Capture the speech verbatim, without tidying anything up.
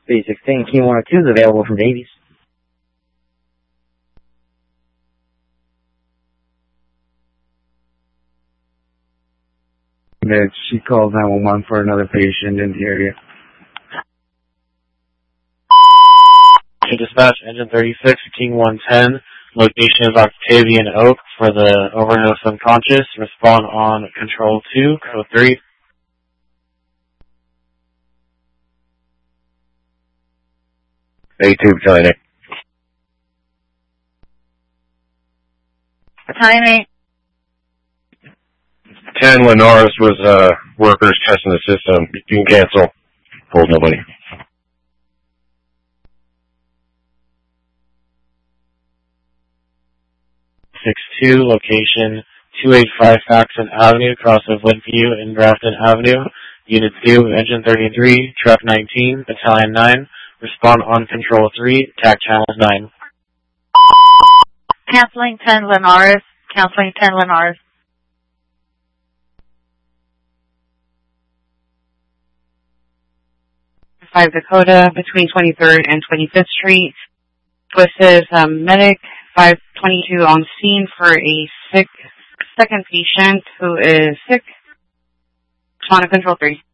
B sixteen, King one oh two is available from Davies. Mitch, she called nine one one for another patient in the area. Dispatch, engine thirty-six, King one ten, location is Octavian Oak for the overdose unconscious. Respond on control two, code three. A two, battalion eight. Battalion eight. ten, Linares was, uh, workers testing the system. You can cancel. Hold nobody. six two, location two eighty-five Faxon Avenue, across of Woodview and Grafton Avenue. Unit two, engine thirty-three, truck nineteen, battalion nine. Respond on control three, tac channels nine. Canceling ten Linares. Canceling ten Linares. five Dakota, between twenty-third and twenty-fifth Street. This is um, medic five twenty-two on scene for a sick second patient who is sick. On control three.